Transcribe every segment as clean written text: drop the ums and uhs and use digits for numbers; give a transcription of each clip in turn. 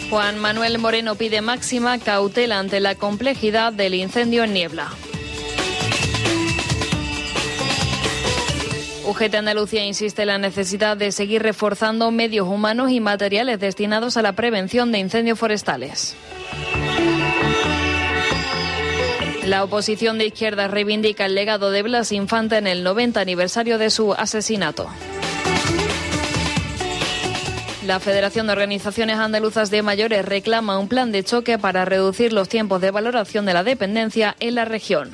Juan Manuel Moreno pide máxima cautela ante la complejidad del incendio en Niebla. UGT Andalucía insiste en la necesidad de seguir reforzando medios humanos y materiales destinados a la prevención de incendios forestales. La oposición de izquierdas reivindica el legado de Blas Infante en el 90 aniversario de su asesinato. La Federación de Organizaciones Andaluzas de Mayores reclama un plan de choque para reducir los tiempos de valoración de la dependencia en la región.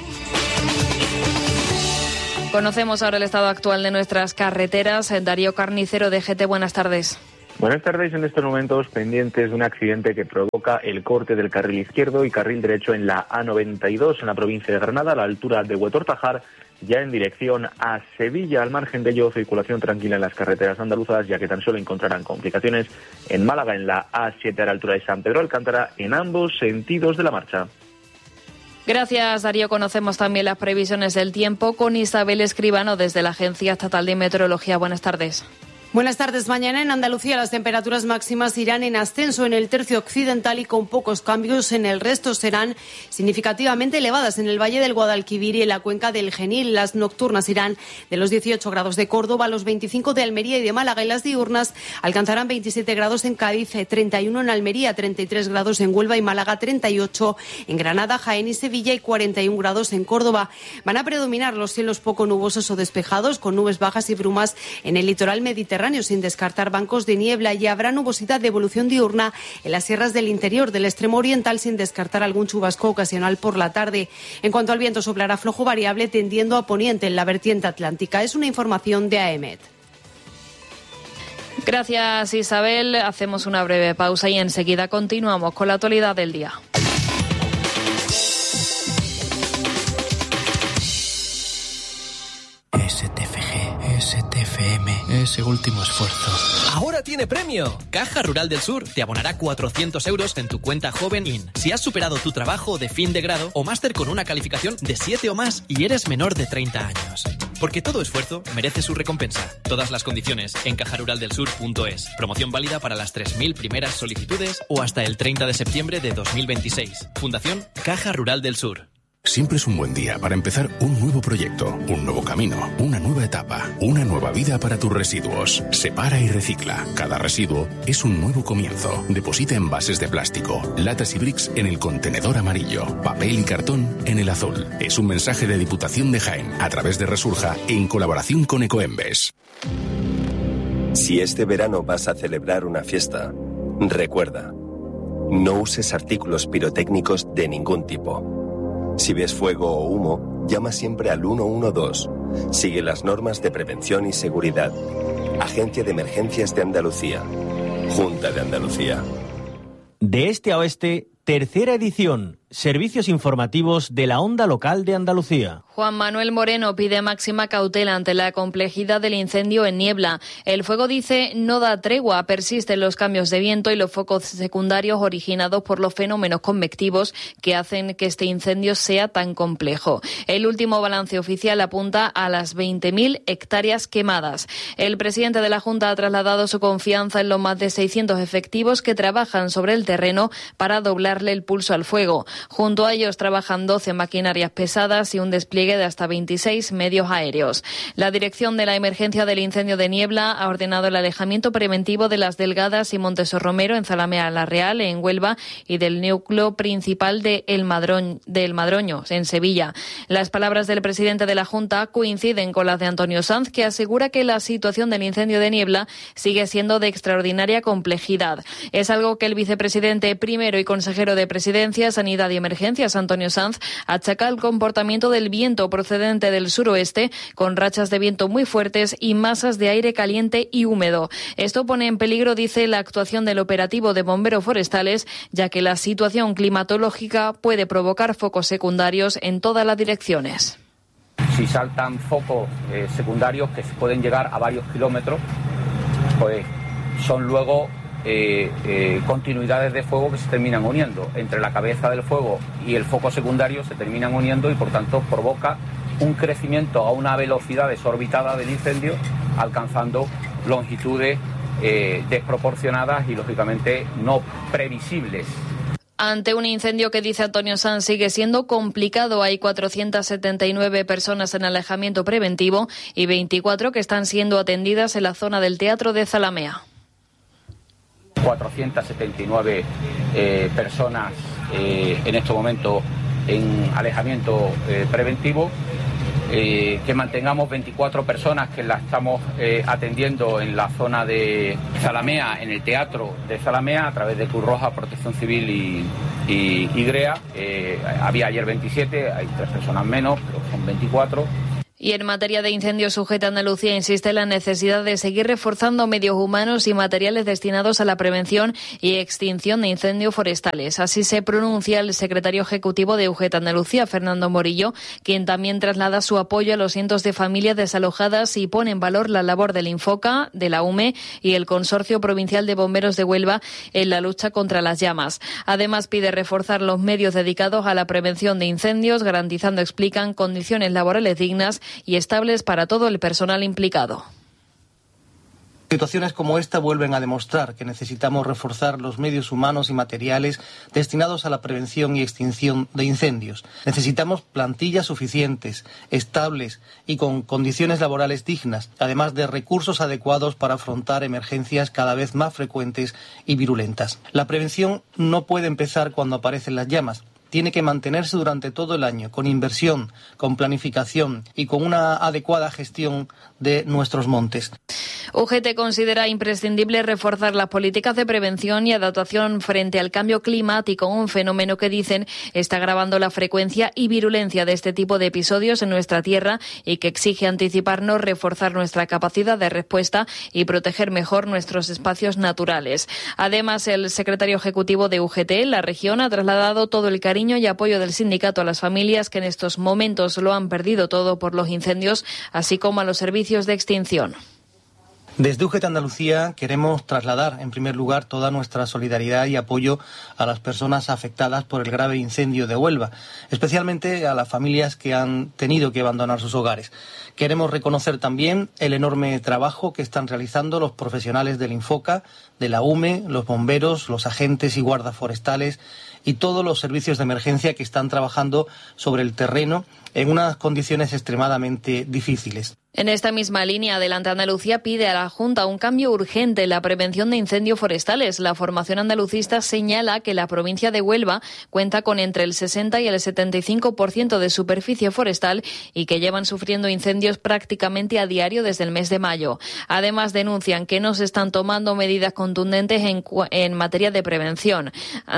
Conocemos ahora el estado actual de nuestras carreteras. Darío Carnicero, de GT, buenas tardes. Buenas tardes. En estos momentos pendientes de un accidente que provoca el corte del carril izquierdo y carril derecho en la A92 en la provincia de Granada, a la altura de Huetor-Tajar, ya en dirección a Sevilla. Al margen de ello, circulación tranquila en las carreteras andaluzas, ya que tan solo encontrarán complicaciones en Málaga, en la A7 a la altura de San Pedro Alcántara, en ambos sentidos de la marcha. Gracias, Darío. Conocemos también las previsiones del tiempo con Isabel Escribano desde la Agencia Estatal de Meteorología. Buenas tardes. Buenas tardes. Mañana en Andalucía las temperaturas máximas irán en ascenso en el tercio occidental y con pocos cambios en el resto. Serán significativamente elevadas en el Valle del Guadalquivir y en la cuenca del Genil. Las nocturnas irán de los 18 grados de Córdoba a los 25 de Almería y de Málaga, y las diurnas alcanzarán 27 grados en Cádiz, 31 en Almería, 33 grados en Huelva y Málaga, 38 en Granada, Jaén y Sevilla y 41 grados en Córdoba. Van a predominar los cielos poco nubosos o despejados, con nubes bajas y brumas en el litoral mediterráneo, sin descartar bancos de niebla, y habrá nubosidad de evolución diurna en las sierras del interior del extremo oriental, sin descartar algún chubasco ocasional por la tarde. En cuanto al viento, soplará flojo variable tendiendo a poniente en la vertiente atlántica. Es una información de AEMET. Gracias, Isabel. Hacemos una breve pausa y enseguida continuamos con la actualidad del día. STFM, ese último esfuerzo. ¡Ahora tiene premio! Caja Rural del Sur te abonará 400 euros en tu cuenta Joven IN si has superado tu trabajo de fin de grado o máster con una calificación de 7 o más y eres menor de 30 años. Porque todo esfuerzo merece su recompensa. Todas las condiciones en cajaruraldelsur.es. Promoción válida para las 3.000 primeras solicitudes o hasta el 30 de septiembre de 2026. Fundación Caja Rural del Sur. Siempre es un buen día para empezar un nuevo proyecto, un nuevo camino, una nueva etapa, una nueva vida para tus residuos. Separa y recicla. Cada residuo es un nuevo comienzo. Deposita envases de plástico, latas y bricks en el contenedor amarillo, papel y cartón en el azul. Es un mensaje de Diputación de Jaén a través de Resurja en colaboración con Ecoembes. Si este verano vas a celebrar una fiesta, recuerda, no uses artículos pirotécnicos de ningún tipo. Si ves fuego o humo, llama siempre al 112. Sigue las normas de prevención y seguridad. Agencia de Emergencias de Andalucía. Junta de Andalucía. De este a oeste, tercera edición. Servicios informativos de la Onda Local de Andalucía. Juan Manuel Moreno pide máxima cautela ante la complejidad del incendio en Niebla. El fuego, dice, no da tregua, persisten los cambios de viento y los focos secundarios originados por los fenómenos convectivos que hacen que este incendio sea tan complejo. El último balance oficial apunta a las 20.000 hectáreas quemadas. El presidente de la Junta ha trasladado su confianza en los más de 600 efectivos que trabajan sobre el terreno para doblarle el pulso al fuego. Junto a ellos trabajan 12 maquinarias pesadas y un despliegue de hasta 26 medios aéreos. La Dirección de la Emergencia del Incendio de Niebla ha ordenado el alejamiento preventivo de Las Delgadas y Montes Romero en Zalamea la Real, en Huelva, y del núcleo principal de El Madroño, en Sevilla. Las palabras del presidente de la Junta coinciden con las de Antonio Sanz, que asegura que la situación del incendio de Niebla sigue siendo de extraordinaria complejidad. Es algo que el vicepresidente primero y consejero de Presidencia, Sanidad y Emergencias, Antonio Sanz, achaca al comportamiento del viento procedente del suroeste, con rachas de viento muy fuertes y masas de aire caliente y húmedo. Esto pone en peligro, dice, la actuación del operativo de bomberos forestales, ya que la situación climatológica puede provocar focos secundarios en todas las direcciones. Si saltan focos secundarios que pueden llegar a varios kilómetros, pues son luego continuidades de fuego que se terminan uniendo. Entre la cabeza del fuego y el foco secundario se terminan uniendo y por tanto provoca un crecimiento a una velocidad desorbitada del incendio, alcanzando longitudes desproporcionadas y lógicamente no previsibles. Ante un incendio que, dice Antonio Sanz, sigue siendo complicado, hay 479 personas en alejamiento preventivo y 24 que están siendo atendidas en la zona del Teatro de Zalamea. 479 personas en este momento en alejamiento preventivo, que mantengamos 24 personas que las estamos atendiendo en la zona de Zalamea, en el Teatro de Zalamea, a través de Cruz Roja, Protección Civil y GREA. Había ayer 27, hay 3 personas menos, pero son 24. Y en materia de incendios, UGT Andalucía insiste en la necesidad de seguir reforzando medios humanos y materiales destinados a la prevención y extinción de incendios forestales. Así se pronuncia el secretario ejecutivo de UGT Andalucía, Fernando Morillo, quien también traslada su apoyo a los cientos de familias desalojadas y pone en valor la labor del Infoca, de la UME y el Consorcio Provincial de Bomberos de Huelva en la lucha contra las llamas. Además, pide reforzar los medios dedicados a la prevención de incendios, garantizando, explican, condiciones laborales dignas y estables para todo el personal implicado. Situaciones como esta vuelven a demostrar que necesitamos reforzar los medios humanos y materiales destinados a la prevención y extinción de incendios. Necesitamos plantillas suficientes, estables y con condiciones laborales dignas, además de recursos adecuados para afrontar emergencias cada vez más frecuentes y virulentas. La prevención no puede empezar cuando aparecen las llamas. Tiene que mantenerse durante todo el año, con inversión, con planificación y con una adecuada gestión de nuestros montes. UGT considera imprescindible reforzar las políticas de prevención y adaptación frente al cambio climático, un fenómeno que, dicen, está agravando la frecuencia y virulencia de este tipo de episodios en nuestra tierra y que exige anticiparnos, reforzar nuestra capacidad de respuesta y proteger mejor nuestros espacios naturales. Además, el secretario ejecutivo de UGT en la región ha trasladado todo el cariño y apoyo del sindicato a las familias que en estos momentos lo han perdido todo por los incendios, así como a los servicios de extinción. Desde UGT Andalucía queremos trasladar, en primer lugar, toda nuestra solidaridad y apoyo a las personas afectadas por el grave incendio de Huelva, especialmente a las familias que han tenido que abandonar sus hogares. Queremos reconocer también el enorme trabajo que están realizando los profesionales del Infoca, de la UME, los bomberos, los agentes y guardas forestales y todos los servicios de emergencia que están trabajando sobre el terreno en unas condiciones extremadamente difíciles. En esta misma línea, Adelante Andalucía pide a la Junta un cambio urgente en la prevención de incendios forestales. La formación andalucista señala que la provincia de Huelva cuenta con entre el 60 y el 75% de superficie forestal y que llevan sufriendo incendios prácticamente a diario desde el mes de mayo. Además, denuncian que no se están tomando medidas contundentes en materia de prevención.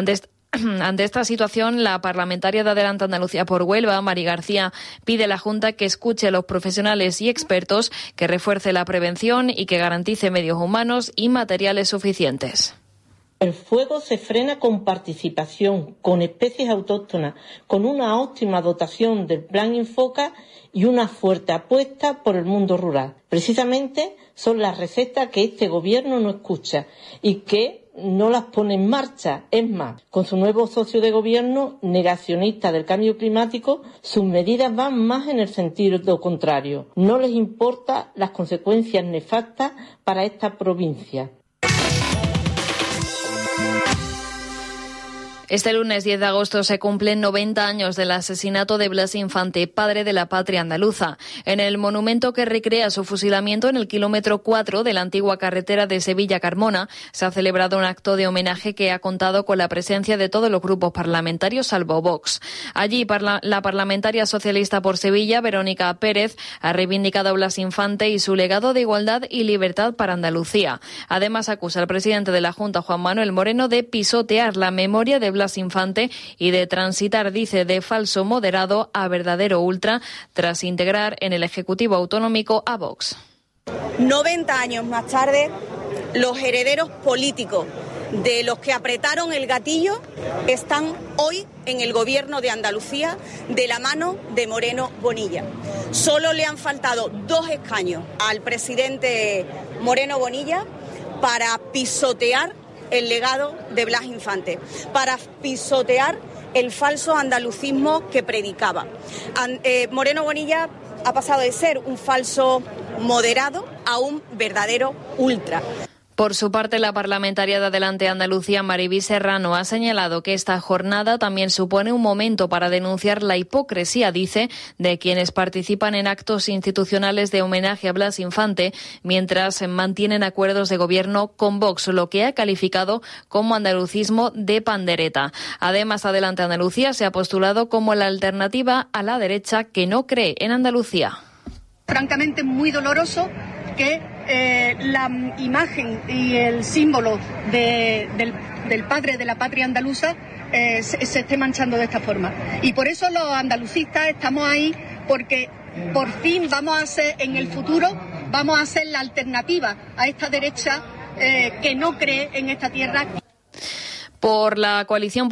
Ante esta situación, la parlamentaria de Adelante Andalucía por Huelva, Mari García, pide a la Junta que escuche a los profesionales y expertos, que refuerce la prevención y que garantice medios humanos y materiales suficientes. El fuego se frena con participación, con especies autóctonas, con una óptima dotación del Plan Infoca y una fuerte apuesta por el mundo rural. Precisamente son las recetas que este Gobierno no escucha y que no las pone en marcha. Es más, con su nuevo socio de gobierno, negacionista del cambio climático, sus medidas van más en el sentido contrario. No les importa las consecuencias nefastas para esta provincia. Este lunes 10 de agosto se cumplen 90 años del asesinato de Blas Infante, padre de la patria andaluza. En el monumento que recrea su fusilamiento en el kilómetro 4 de la antigua carretera de Sevilla-Carmona, se ha celebrado un acto de homenaje que ha contado con la presencia de todos los grupos parlamentarios, salvo Vox. Allí, la parlamentaria socialista por Sevilla, Verónica Pérez, ha reivindicado a Blas Infante y su legado de igualdad y libertad para Andalucía. Además, acusa al presidente de la Junta, Juan Manuel Moreno, de pisotear la memoria de Blas Infante y de transitar, dice, de falso moderado a verdadero ultra, tras integrar en el Ejecutivo Autonómico a Vox. 90 años más tarde, los herederos políticos de los que apretaron el gatillo están hoy en el Gobierno de Andalucía de la mano de Moreno Bonilla. Solo le han faltado 2 escaños al presidente Moreno Bonilla para pisotear el legado de Blas Infante, para pisotear el falso andalucismo que predicaba. Moreno Bonilla ha pasado de ser un falso moderado a un verdadero ultra. Por su parte, la parlamentaria de Adelante Andalucía, Mariví Serrano, ha señalado que esta jornada también supone un momento para denunciar la hipocresía, dice, de quienes participan en actos institucionales de homenaje a Blas Infante, mientras mantienen acuerdos de gobierno con Vox, lo que ha calificado como andalucismo de pandereta. Además, Adelante Andalucía se ha postulado como la alternativa a la derecha que no cree en Andalucía. Francamente, muy doloroso que la imagen y el símbolo del padre de la patria andaluza se esté manchando de esta forma. Y por eso los andalucistas estamos ahí, porque por fin vamos a ser, en el futuro, vamos a ser la alternativa a esta derecha que no cree en esta tierra. Por la coalición